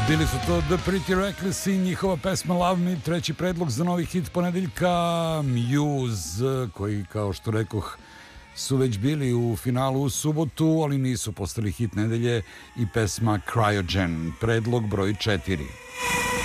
Bili su to The Pretty Reckless i njihova pesma Love Me, treći predlog za novi hit ponedeljka Muse, koji, kao što rekoh, su već bili u finalu u subotu, ali nisu postali hit nedelje, i pesma Cryogen, predlog broj 4.